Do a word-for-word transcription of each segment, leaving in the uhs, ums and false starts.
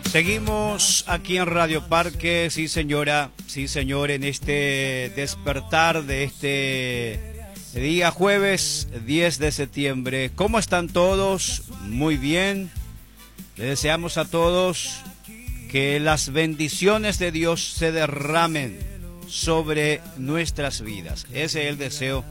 Seguimos aquí en Radio Parque, sí señora, sí señor, en este despertar de este día jueves diez de septiembre. ¿Cómo están todos? Muy bien. Le deseamos a todos que las bendiciones de Dios se derramen sobre nuestras vidas. Ese es el deseo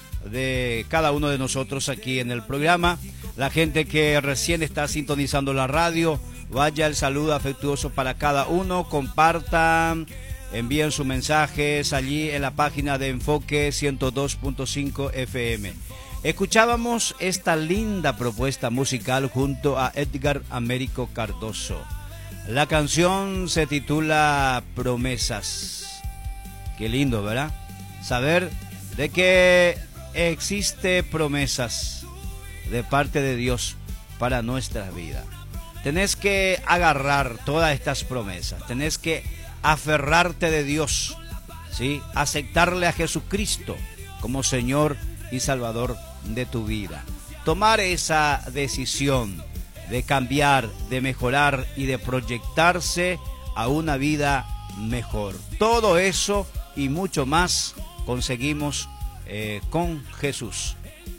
de cada uno de nosotros aquí en el programa. La gente que recién está sintonizando la radio, vaya el saludo afectuoso para cada uno. Compartan, envíen sus mensajes allí en la página de Enfoque ciento dos punto cinco F M. Escuchábamos esta linda propuesta musical junto a Edgar Américo Cardoso. La canción se titula Promesas. Qué lindo, ¿verdad? Saber de que existe promesas de parte de Dios para nuestras vidas. Tenés que agarrar todas estas promesas, tenés que aferrarte de Dios, ¿sí? Aceptarle a Jesucristo como Señor y Salvador de tu vida. Tomar esa decisión de cambiar, de mejorar y de proyectarse a una vida mejor. Todo eso y mucho más conseguimos eh, con Jesús,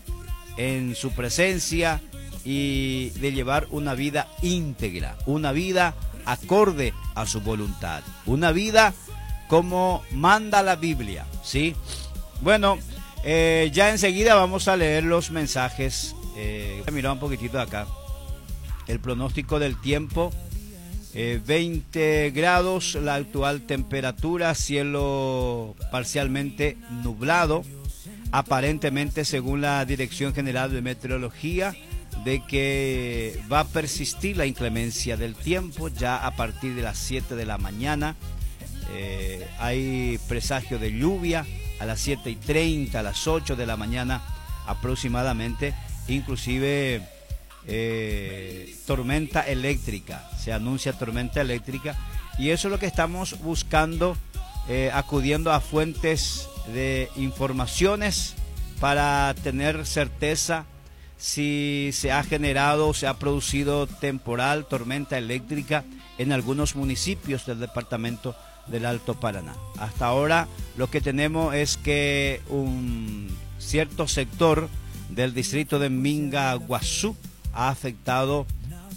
en su presencia, y de llevar una vida íntegra, una vida acorde a su voluntad, una vida como manda la Biblia, ¿sí? Bueno, eh, ya enseguida vamos a leer los mensajes. Eh, mira un poquitito de acá. El pronóstico del tiempo, eh, veinte grados, la actual temperatura, cielo parcialmente nublado, aparentemente según la Dirección General de Meteorología, de que va a persistir la inclemencia del tiempo ya a partir de las siete de la mañana. Eh, hay presagio de lluvia a las siete y treinta, a las ocho de la mañana aproximadamente, inclusive eh, tormenta eléctrica, se anuncia tormenta eléctrica, y eso es lo que estamos buscando, eh, acudiendo a fuentes de informaciones para tener certeza si se ha generado, se ha producido temporal, tormenta eléctrica en algunos municipios del departamento del Alto Paraná. Hasta ahora lo que tenemos es que un cierto sector del distrito de Mingaguazú ha afectado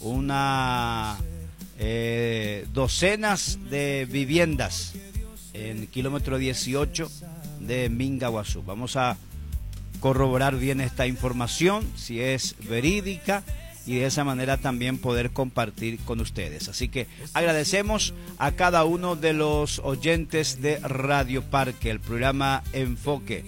una eh, docenas de viviendas en el kilómetro dieciocho de Mingaguazú. Vamos a corroborar bien esta información, si es verídica, y de esa manera también poder compartir con ustedes. Así que agradecemos a cada uno de los oyentes de Radio Parque, el programa Enfoque.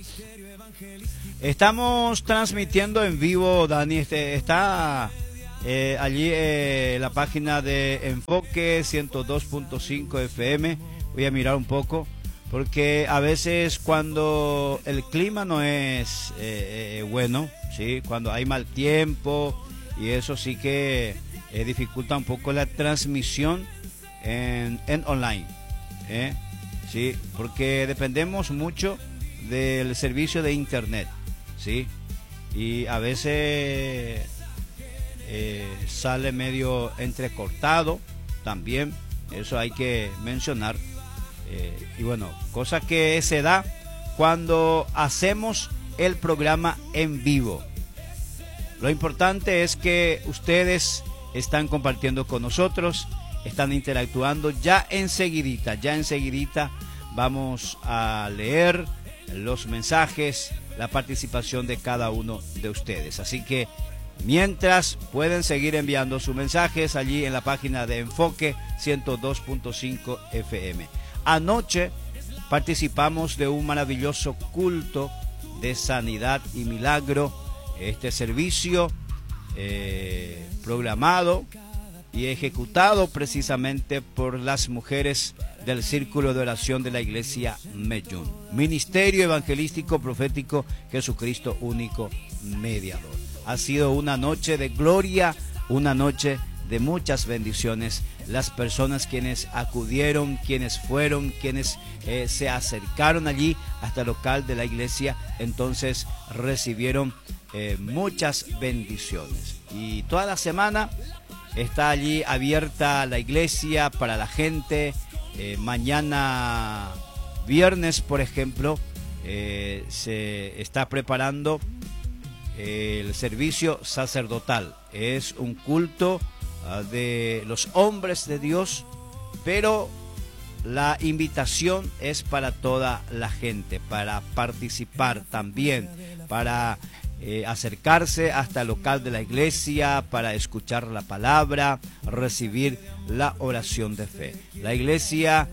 Estamos transmitiendo en vivo, Dani, este, está eh, allí eh, la página de Enfoque ciento dos punto cinco F M. Voy a mirar un poco, porque a veces cuando el clima no es eh, eh, bueno, ¿sí? Cuando hay mal tiempo, y eso sí que eh, dificulta un poco la transmisión en, en online, ¿eh? ¿Sí? Porque dependemos mucho del servicio de internet, ¿sí? Y a veces eh, sale medio entrecortado también, eso hay que mencionar. Eh, y bueno, cosa que se da cuando hacemos el programa en vivo. Lo importante es que ustedes están compartiendo con nosotros, están interactuando. Ya enseguidita, ya enseguidita vamos a leer los mensajes, la participación de cada uno de ustedes. Así que mientras, pueden seguir enviando sus mensajes allí en la página de Enfoque ciento dos punto cinco F M. Anoche participamos de un maravilloso culto de sanidad y milagro. Este servicio eh, programado y ejecutado precisamente por las mujeres del Círculo de Oración de la Iglesia Medjún, Ministerio Evangelístico Profético Jesucristo Único Mediador. Ha sido una noche de gloria, una noche de muchas bendiciones. Las personas quienes acudieron, quienes fueron, quienes eh, se acercaron allí hasta el local de la iglesia, entonces recibieron eh, muchas bendiciones. Y toda la semana está allí abierta la iglesia para la gente. Eh, mañana viernes, por ejemplo, eh, se está preparando el servicio sacerdotal. Es un culto uh, de los hombres de Dios, pero la invitación es para toda la gente, para participar también, para eh, acercarse hasta el local de la iglesia, para escuchar la palabra, recibir la oración de fe. La iglesia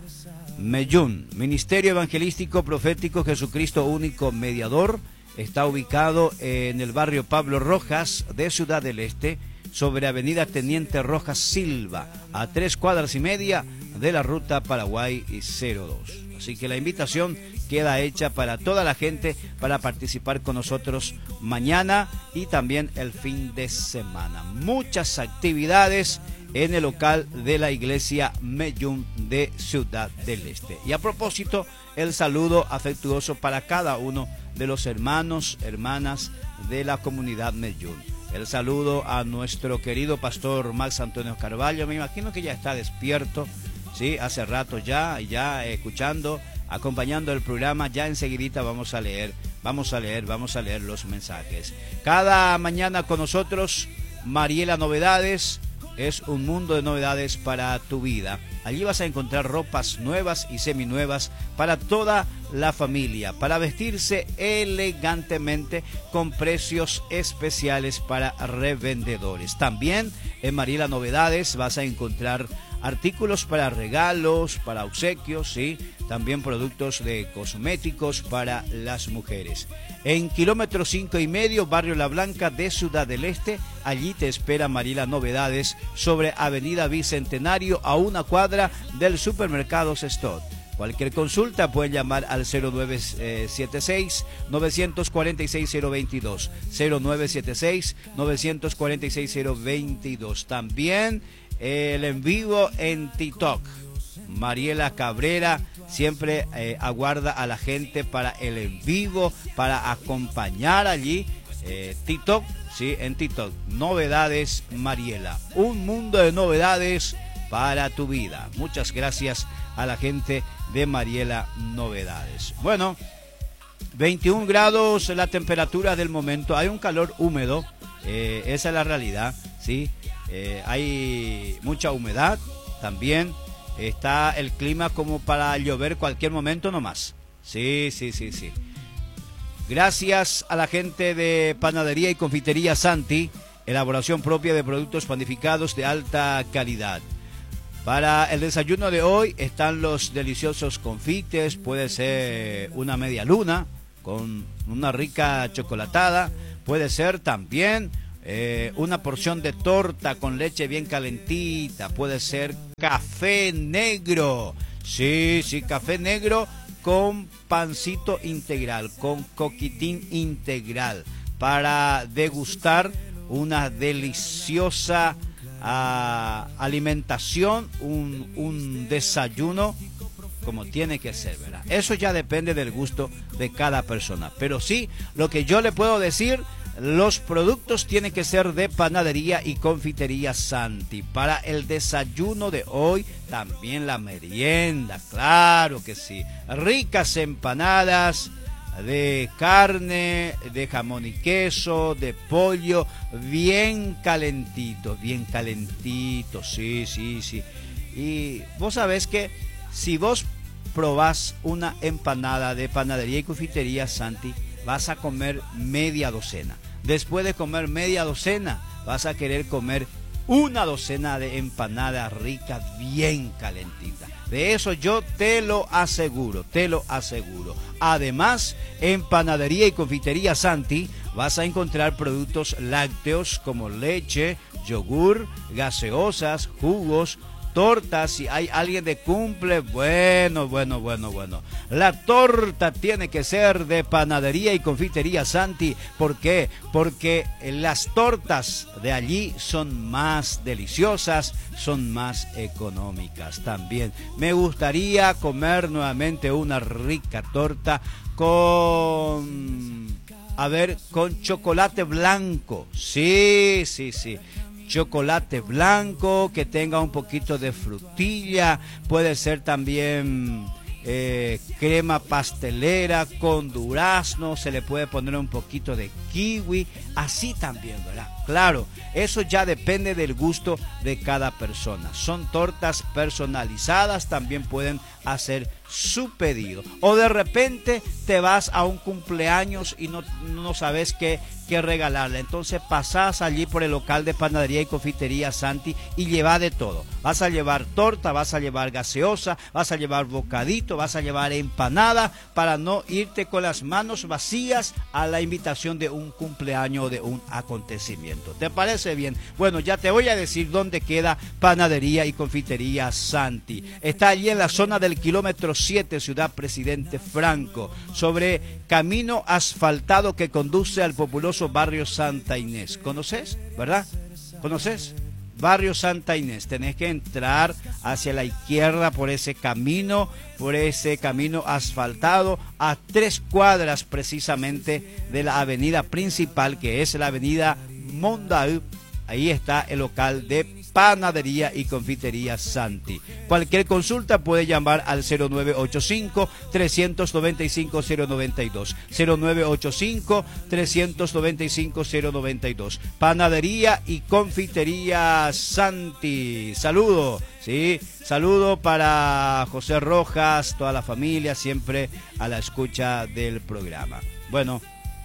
Meyún, Ministerio Evangelístico Profético Jesucristo Único Mediador, está ubicado en el barrio Pablo Rojas de Ciudad del Este, sobre Avenida Teniente Rojas Silva, a tres cuadras y media de la ruta Paraguay cero dos. Así que la invitación queda hecha para toda la gente para participar con nosotros mañana y también el fin de semana. Muchas actividades en el local de la iglesia Meyún de Ciudad del Este. Y a propósito, el saludo afectuoso para cada uno de los hermanos, hermanas de la comunidad Meyún. El saludo a nuestro querido pastor Max Antonio Carvalho. Me imagino que ya está despierto, sí, hace rato ya, ya escuchando, acompañando el programa. Ya enseguidita vamos a leer, vamos a leer, vamos a leer los mensajes. Cada mañana con nosotros, Mariela Novedades. Es un mundo de novedades para tu vida. Allí vas a encontrar ropas nuevas y seminuevas para toda la familia, para vestirse elegantemente con precios especiales para revendedores. También en Mariela Novedades vas a encontrar artículos para regalos, para obsequios, ¿sí? También productos de cosméticos para las mujeres. En kilómetro cinco y medio, barrio La Blanca de Ciudad del Este, allí te espera Mariela Novedades sobre Avenida Bicentenario, a una cuadra del supermercado Sestot. Cualquier consulta pueden llamar al cero nueve siete seis, nueve cuatro seis, cero dos dos, cero nueve siete seis, nueve cuatro seis, cero dos dos. También el en vivo en TikTok. Mariela Cabrera siempre eh, aguarda a la gente para el en vivo, para acompañar allí. Eh, TikTok, sí, en TikTok. Novedades Mariela. Un mundo de novedades para tu vida. Muchas gracias a la gente de Mariela Novedades. Bueno, veintiún grados la temperatura del momento. Hay un calor húmedo, eh, esa es la realidad, ¿sí? Eh, hay mucha humedad también. Está el clima como para llover cualquier momento nomás. Sí, sí, sí, sí. Gracias a la gente de Panadería y Confitería Santi, elaboración propia de productos panificados de alta calidad. Para el desayuno de hoy están los deliciosos confites, puede ser una media luna con una rica chocolatada, puede ser también eh, una porción de torta con leche bien calentita, puede ser café negro, sí, sí, café negro con pancito integral, con coquitín integral, para degustar una deliciosa uh, alimentación, un, un desayuno como tiene que ser, ¿verdad? Eso ya depende del gusto de cada persona, pero sí, lo que yo le puedo decir, los productos tienen que ser de Panadería y Confitería Santi. Para el desayuno de hoy, también la merienda, claro que sí. Ricas empanadas de carne, de jamón y queso, de pollo, bien calentito, bien calentito, sí, sí, sí. Y vos sabés que si vos probás una empanada de Panadería y Confitería Santi, vas a comer media docena. Después de comer media docena, vas a querer comer una docena de empanadas ricas, bien calentitas. De eso yo te lo aseguro, te lo aseguro. Además, en Panadería y Confitería Santi vas a encontrar productos lácteos como leche, yogur, gaseosas, jugos, tortas. Si hay alguien de cumple, bueno, bueno, bueno, bueno. La torta tiene que ser de Panadería y Confitería Santi. ¿Por qué? Porque las tortas de allí son más deliciosas, son más económicas también. Me gustaría comer nuevamente una rica torta con, a ver, con chocolate blanco. Sí, sí, sí. chocolate blanco, que tenga un poquito de frutilla, puede ser también eh, crema pastelera con durazno, se le puede poner un poquito de kiwi, así también, ¿verdad? Claro, eso ya depende del gusto de cada persona. Son tortas personalizadas, también pueden hacer su pedido. O de repente te vas a un cumpleaños y no, no sabes qué, qué regalarle. Entonces pasás allí por el local de panadería y confitería Santi y lleva de todo. Vas a llevar torta, vas a llevar gaseosa, vas a llevar bocadito, vas a llevar empanada, para no irte con las manos vacías a la invitación de un cumpleaños o de un acontecimiento. ¿Te parece bien? Bueno, ya te voy a decir dónde queda panadería y confitería Santi. Está allí en la zona del kilómetro siete, Ciudad Presidente Franco, sobre camino asfaltado que conduce al populoso barrio Santa Inés. ¿Conoces? ¿Verdad? ¿Conoces? Barrio Santa Inés. Tenés que entrar hacia la izquierda por ese camino, por ese camino asfaltado, a tres cuadras precisamente de la avenida principal, que es la avenida Mondaú. Ahí está el local de panadería y confitería Santi. Cualquier consulta puede llamar al cero nueve ocho cinco, tres nueve cinco, cero nueve dos, cero nueve ocho cinco, tres nueve cinco, cero nueve dos. Panadería y confitería Santi. Saludo, sí, saludo para José Rojas, toda la familia, siempre a la escucha del programa. Bueno,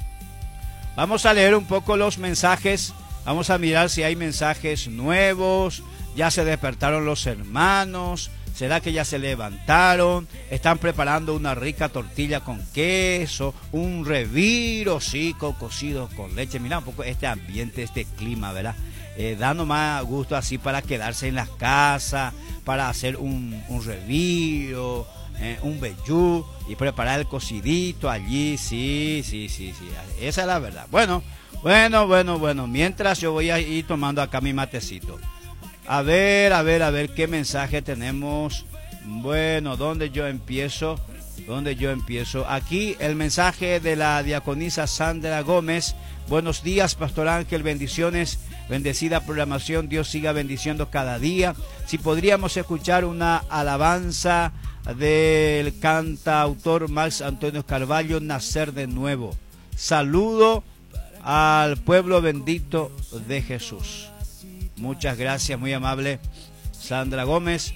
vamos a leer un poco los mensajes. Vamos a mirar si hay mensajes nuevos. Ya se despertaron los hermanos. ¿Será que ya se levantaron? Están preparando una rica tortilla con queso, un reviro, sí, cocido con leche. Mira un poco este ambiente, este clima, ¿verdad? Eh, da nomás gusto así para quedarse en las casas, para hacer un, un reviro, eh, un vellú y preparar el cocidito allí. Sí, sí, sí, sí. Esa es la verdad. Bueno. Bueno, bueno, bueno, mientras yo voy a ir tomando acá mi matecito. A ver, a ver, a ver qué mensaje tenemos. Bueno, ¿dónde yo empiezo? ¿Dónde yo empiezo? Aquí el mensaje de la diaconisa Sandra Gómez. Buenos días, Pastor Ángel, bendiciones, bendecida programación, Dios siga bendiciendo cada día. Si podríamos escuchar una alabanza del cantautor Max Antonio Carvalho, Nacer de Nuevo. Saludo al pueblo bendito de Jesús. Muchas gracias, muy amable Sandra Gómez.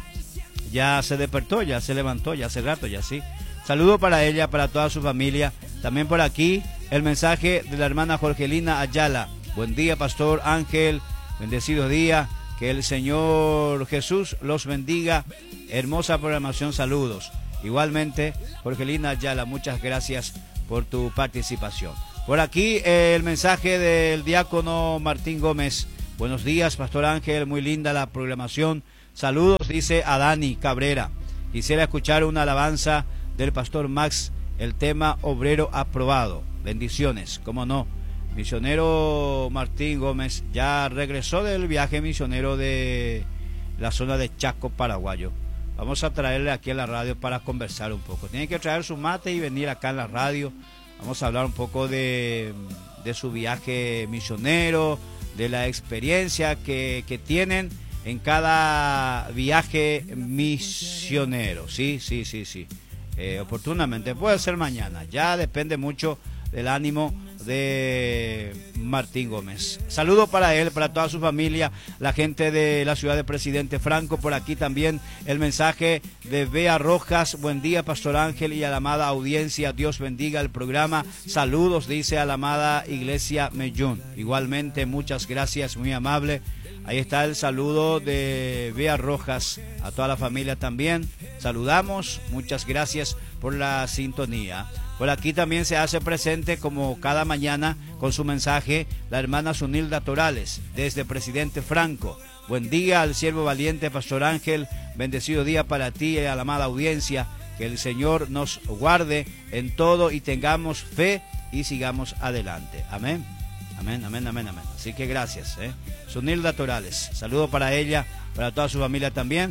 Ya se despertó, ya se levantó, ya hace rato, ya sí. Saludo para ella, para toda su familia. También por aquí el mensaje de la hermana Jorgelina Ayala. Buen día, Pastor Ángel, bendecido día. Que el Señor Jesús los bendiga. Hermosa programación, saludos. Igualmente, Jorgelina Ayala, muchas gracias por tu participación. Por aquí eh, el mensaje del diácono Martín Gómez. Buenos días, Pastor Ángel, muy linda la programación. Saludos, dice a Dani Cabrera. Quisiera escuchar una alabanza del Pastor Max, el tema Obrero Aprobado. Bendiciones, cómo no. Misionero Martín Gómez ya regresó del viaje misionero de la zona de Chaco, paraguayo. Vamos a traerle aquí a la radio para conversar un poco. Tiene que traer su mate y venir acá en la radio. Vamos a hablar un poco de, de su viaje misionero, de la experiencia que, que tienen en cada viaje misionero. Sí, sí, sí, sí. Eh, oportunamente, puede ser mañana. Ya depende mucho del ánimo de Martín Gómez. Saludo para él, para toda su familia, la gente de la ciudad de Presidente Franco. Por aquí también el mensaje de Bea Rojas. Buen día, Pastor Ángel, y a la amada audiencia. Dios bendiga el programa. Saludos, dice a la amada Iglesia Mellón. Igualmente, muchas gracias, muy amable. Ahí está el saludo de Bea Rojas, a toda la familia también. Saludamos, muchas gracias por la sintonía. Por aquí también se hace presente, como cada mañana, con su mensaje, la hermana Sunilda Torales, desde Presidente Franco. Buen día al siervo valiente, Pastor Ángel. Bendecido día para ti y a la amada audiencia. Que el Señor nos guarde en todo y tengamos fe y sigamos adelante. Amén. Amén, amén, amén, amén. Así que gracias, ¿eh? Sunilda Torales. Saludo para ella, para toda su familia también.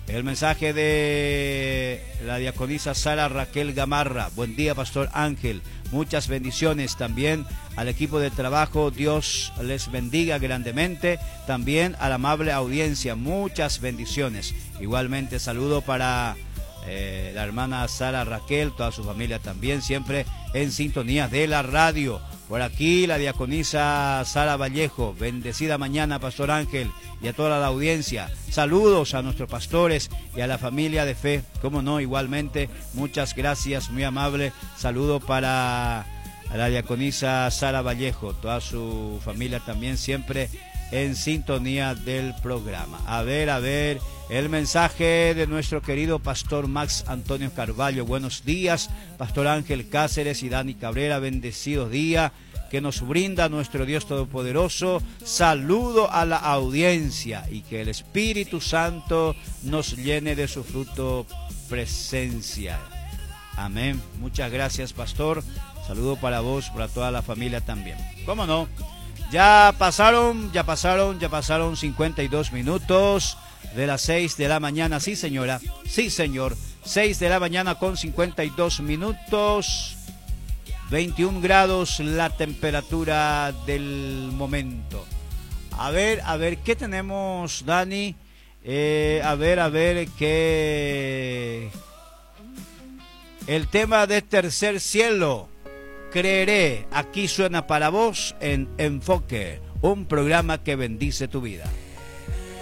El mensaje de la diaconisa Sara Raquel Gamarra. Buen día, Pastor Ángel. Muchas bendiciones también al equipo de trabajo. Dios les bendiga grandemente. También a la amable audiencia. Muchas bendiciones. Igualmente saludo para eh, la hermana Sara Raquel, toda su familia también, siempre en sintonía de la radio. Por aquí la diaconisa Sara Vallejo. Bendecida mañana, Pastor Ángel, y a toda la audiencia. Saludos a nuestros pastores y a la familia de fe. Como no, igualmente, muchas gracias, muy amable. Saludo para la diaconisa Sara Vallejo, toda su familia también, siempre en sintonía del programa. A ver, a ver, el mensaje de nuestro querido Pastor Max Antonio Carvalho. Buenos días, Pastor Ángel Cáceres y Dani Cabrera. Bendecidos días que nos brinda nuestro Dios Todopoderoso. Saludo a la audiencia y que el Espíritu Santo nos llene de su fruto presencia. Amén. Muchas gracias, Pastor. Saludo para vos, para toda la familia también. ¿Cómo no? Ya pasaron, ya pasaron, ya pasaron cincuenta y dos minutos de las seis de la mañana. Sí, señora. Sí, señor. seis de la mañana con cincuenta y dos minutos. veintiún grados la temperatura del momento. A ver, a ver, ¿qué tenemos, Dani? Eh, a ver, a ver, ¿qué? El tema de Tercer Cielo. Creeré. Aquí suena para vos en Enfoque, un programa que bendice tu vida.